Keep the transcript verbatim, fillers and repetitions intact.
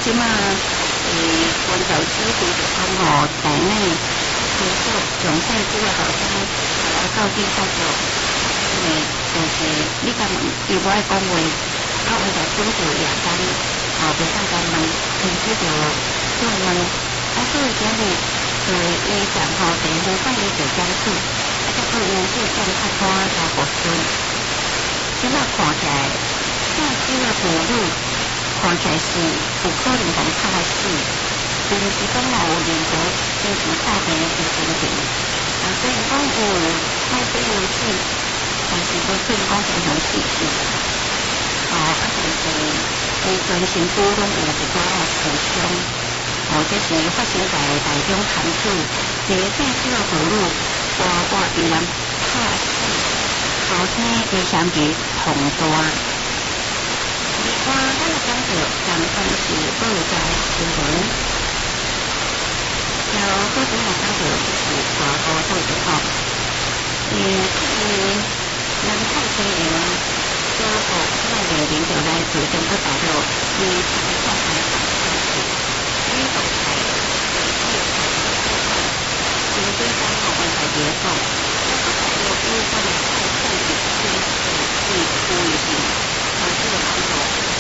即马诶，关照师傅就讲吼，台内工作上细几个后生来到警察局，诶，就是你敢伊无爱讲话，啊，为着准备夜间，后袂当甲问，听起着就问，啊，所以今日就伊上吼地方法院就讲起，啊，再个有这种较宽加学生，即马看起来，正几个妇女。看起来是有可能讲拍死，并是讲嘛有任何精神差病的情形。啊，虽然讲有拍死有死，但是都可以讲非常细致。哦，啊，但是有全身躯拢有一寡啊受伤。哦，这是发生在台中潭子一个正少妇女，活活被人拍死，后生加上去痛大。我咱来讲到上当时报在新闻，然后我今日讲到就是大高度的吼，诶，这个人太多人都学外面人就来自中国大陆，以台湾来讲就是美国台、美国台、中国台、经济上好问题解放，中国大陆部分。